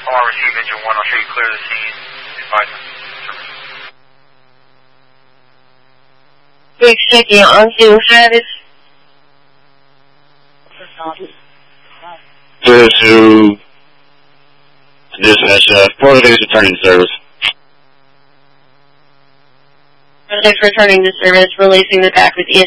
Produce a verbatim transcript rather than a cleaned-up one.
I'll receive engine one. I'll show you clear the scene. Advise service. Big checking on scene status. Zero two. Dispatch, uh, Florida Days returning to service. Thanks for returning to service, releasing the back with E S